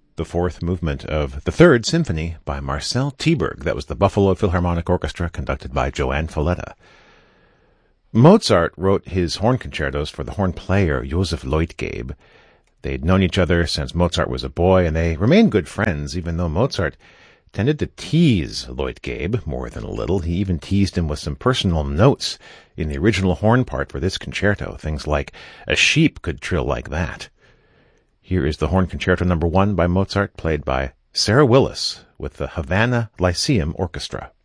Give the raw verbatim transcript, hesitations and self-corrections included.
The fourth movement of the Third Symphony by Marcel Tieberg. That was the Buffalo Philharmonic Orchestra, conducted by Joanne Falletta. Mozart wrote his horn concertos for the horn player Joseph Leutgeb. They'd known each other since Mozart was a boy, and they remained good friends, even though Mozart tended to tease Leutgeb more than a little. He even teased him with some personal notes in the original horn part for this concerto, things like, "A sheep could trill like that." Here is the Horn Concerto Number One by Mozart, played by Sarah Willis with the Havana Lyceum Orchestra.